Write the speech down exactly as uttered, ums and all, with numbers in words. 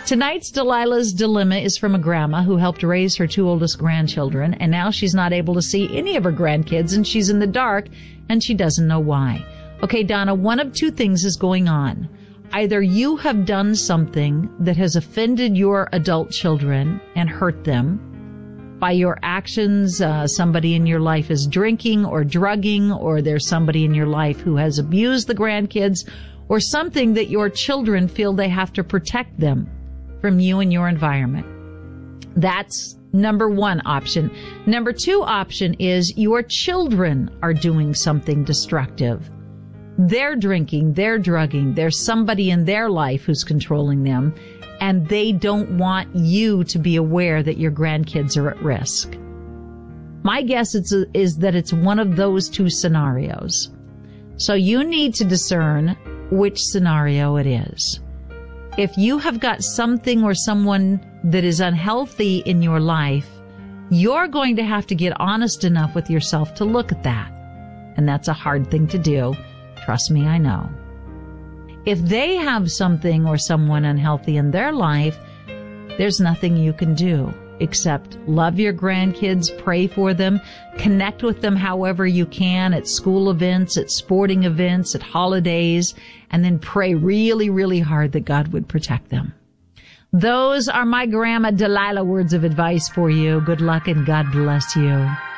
Tonight's Delilah's Dilemma is from a grandma who helped raise her two oldest grandchildren, and now she's not able to see any of her grandkids, and she's in the dark, and she doesn't know why. Okay, Donna, one of two things is going on. Either you have done something that has offended your adult children and hurt them by your actions. Uh, somebody in your life is drinking or drugging, or there's somebody in your life who has abused the grandkids, or something that your children feel they have to protect them from you and your environment. That's number one option. Number two option is your children are doing something destructive. They're drinking, they're drugging, there's somebody in their life who's controlling them, and they don't want you to be aware that your grandkids are at risk. My guess is, is that it's one of those two scenarios. So you need to discern which scenario it is. If you have got something or someone that is unhealthy in your life, you're going to have to get honest enough with yourself to look at that. And that's a hard thing to do. Trust me, I know. If they have something or someone unhealthy in their life, there's nothing you can do except love your grandkids, pray for them, connect with them however you can at school events, at sporting events, at holidays, and then pray really, really hard that God would protect them. Those are my Grandma Delilah words of advice for you. Good luck and God bless you.